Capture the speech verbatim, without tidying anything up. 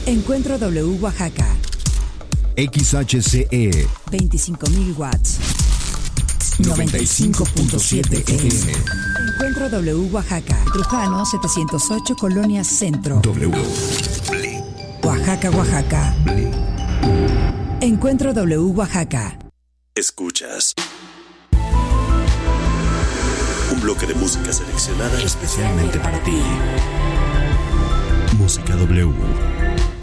Encuentro W Oaxaca. X H C E veinticinco mil watts. noventa y cinco punto siete F M. Encuentro W Oaxaca. Trujano setecientos ocho, Colonia Centro. W. Oaxaca, Oaxaca. Encuentro W Oaxaca. Escuchas un bloque de música seleccionada especialmente para ti. Música W.